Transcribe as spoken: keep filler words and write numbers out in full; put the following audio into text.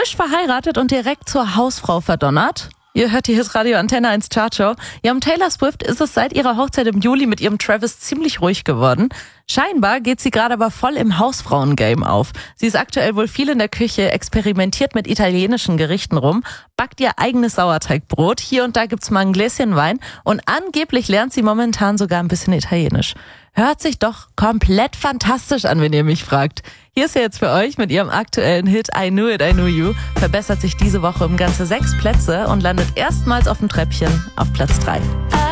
Frisch verheiratet und direkt zur Hausfrau verdonnert? Ihr hört hier das Radio Antenne eins Chartshow. Ja, um Taylor Swift ist es seit ihrer Hochzeit im Juli mit ihrem Travis ziemlich ruhig geworden. Scheinbar geht sie gerade aber voll im Hausfrauen-Game auf. Sie ist aktuell wohl viel in der Küche, experimentiert mit italienischen Gerichten rum, backt ihr eigenes Sauerteigbrot, hier und da gibt's mal ein Gläschen Wein und angeblich lernt sie momentan sogar ein bisschen Italienisch. Hört sich doch komplett fantastisch an, wenn ihr mich fragt. Hier ist sie jetzt für euch mit ihrem aktuellen Hit I Knew It, I Knew You. Verbessert sich diese Woche um ganze sechs Plätze und landet erstmals auf dem Treppchen auf Platz drei.